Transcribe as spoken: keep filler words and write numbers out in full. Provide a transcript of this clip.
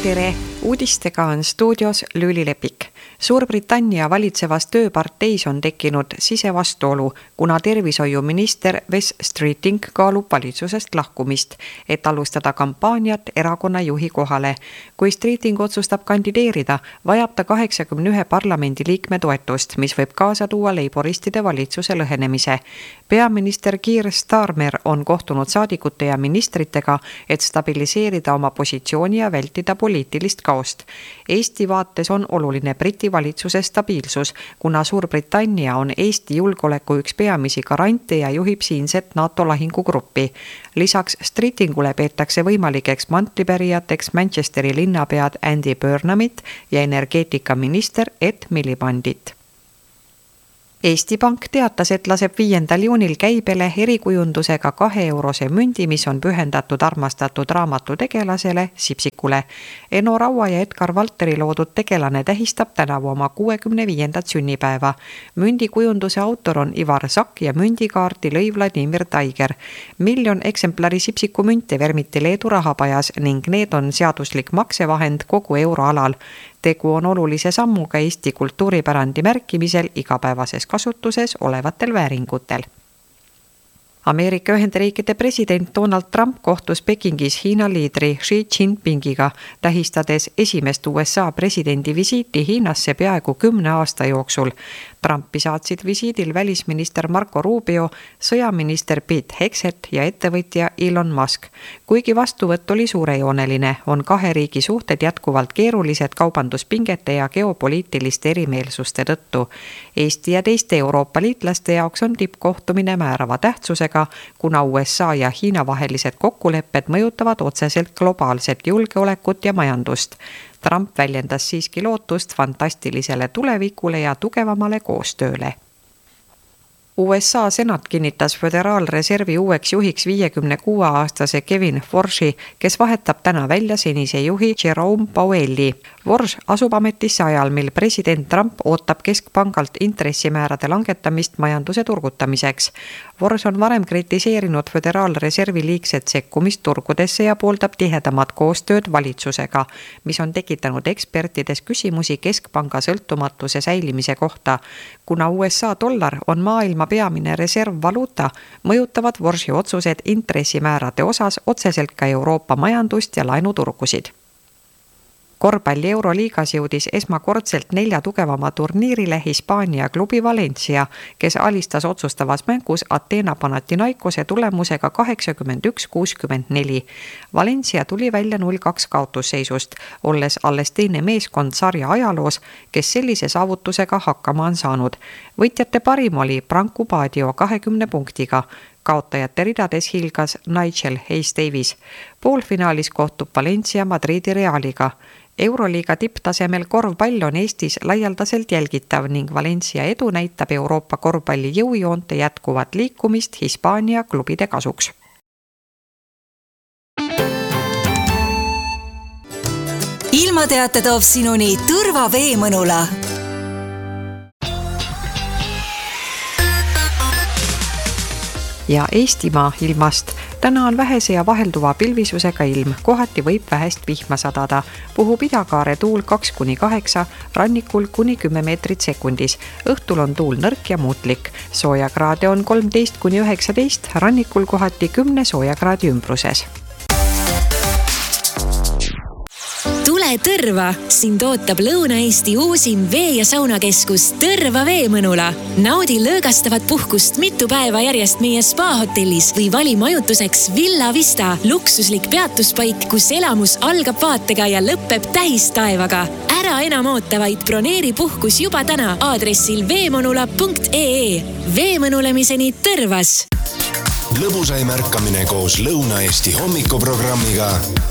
Tere! Uudistega on stuudios Lüüli Lepik. Suurbritannia valitsevas tööparteis on tekkinud sisevastuolu, kuna tervishoiuminister Wes Streeting kaalub valitsusest lahkumist, et alustada kampaaniat erakonna juhi kohale. Kui Streeting otsustab kandideerida, vajab ta kaheksakümne ühe parlamendiliikme toetust, mis võib kaasa tuua leiboristide valitsuse lõhenemise. Peaminister Keir Starmer on kohtunud saadikute ja ministritega, et stabiliseerida oma positsiooni ja vältida poliitilist kaost. Eesti vaates on oluline Briti valitsuse stabiilsus, kuna Suurbritannia on Eesti julgeoleku üks peamisi garante ja juhib siinset NATO lahingugruppi. Lisaks Streetingule peetakse võimalikeks mantlipärijateks Manchesteri linnapead Andy Burnhamit ja energeetikaminister Ed Milibandit. Eesti Pank teatas, et laseb viiendal juunil käibele erikujundusega kahe eurose mündi, mis on pühendatud armastatud raamatutegelasele Sipsikule. Eno Raua ja Edgar Valteri loodud tegelane tähistab tänavu oma kuuekümne viiendat sünnipäeva. Mündikujunduse autor on Ivar Sakk ja mündikaarti lõi Vladimir Taiger. Miljon eksemplari Sipsiku münte vermiti Leedu rahapajas ning need on seaduslik maksevahend kogu euroalal. Tegu on olulise sammuga Eesti kultuuripärandi märkimisel igapäevases kasutuses olevatel vääringutel. Ameerika Ühendriikide president Donald Trump kohtus Pekingis Hiina liidri Xi Jinpingiga, tähistades esimest U S A presidendi visiiti Hiinasse peaaegu kümne aasta jooksul. Trumpi saatsid visiidil välisminister Marco Rubio, sõjaminister Pete Hegseth ja ettevõtja Elon Musk. Kuigi vastuvõtt oli suurejooneline, on kahe riigi suhted jätkuvalt keerulised kaubanduspingete ja geopoliitiliste erimeelsuste tõttu. Eesti ja teiste Euroopa liitlaste jaoks on tippkohtumine määrava tähtsusega, kuna U S A ja Hiina vahelised kokkulepped mõjutavad otseselt globaalset julgeolekut ja majandust. Trump väljendas siiski lootust fantastilisele tulevikule ja tugevamale koostööle. U S A senat kinnitas Föderaalreservi uueks juhiks viiekümne kuue aastase Kevin Warshi, kes vahetab täna välja senise juhi Jerome Powelli. Warsh asub ametisse ajal, mil president Trump ootab keskpangalt intressimäärade langetamist majanduse turgutamiseks. Warsh on varem kritiseerinud Föderaalreservi liigset sekkumist turgudesse ja pooldab tihedamat koostööd valitsusega, mis on tekitanud ekspertides küsimusi keskpanga sõltumatuse säilimise kohta. Kuna U S A dollar on maailma peamine reservvaluuta, mõjutavad Warshi otsused intressimäärade osas otseselt ka Euroopa majandust ja laenuturgusid. Korvpalli Euroliigas jõudis esmakordselt nelja tugevama turniirile Hispaania klubi Valencia, kes alistas otsustavas mängus Ateena Panathinaikose tulemusega kaheksakümmend üks kuuskümmend neli. Valencia tuli välja null kaks kaotusseisust, olles alles teine meeskond sarja ajaloos, kes sellise saavutusega hakkama on saanud. Võitjate parim oli Branko Badio kahekümne punktiga. Kaotajate ridades hilgas Nigel Hayes-Davis. Poolfinaalis kohtub Valencia Madridi Realiga. Euroliiga tipptasemel korvpall on Eestis laialdaselt jälgitav ning Valencia edu näitab Euroopa korvpalli jõujoonte jätkuvat liikumist Hispaania klubide kasuks. Ilmateate toob sinuni Tõrva Veemõnula. Ja Eestimaa ilmast. Täna on vähese ja vahelduva pilvisusega ilm, kohati võib vähest vihma sadada. Puhub idakaare tuul kaks kuni kaheksa, rannikul kuni kümme meetrit sekundis. Õhtul on tuul nõrk ja muutlik. Soojakraade on kolmteist kuni üheksateist, rannikul kohati kümne soojakraadi ümbruses. Tule Tõrva! Sind ootab Lõuna-Eesti uusim vee- ja saunakeskus Tõrva Veemõnula. Naudi lõõgastavat puhkust mitu päeva järjest meie spa-hotellis või vali majutuseks Villa Vista, luksuslik peatuspaik, kus elamus algab vaatega ja lõpeb tähistaevaga. Ära enam oota, vaid broneeri puhkus juba täna aadressil veemõnula punkt ee. Veemõnulemiseni Tõrvas! Lõbusai märkamine koos Lõuna-Eesti hommikuprogrammiga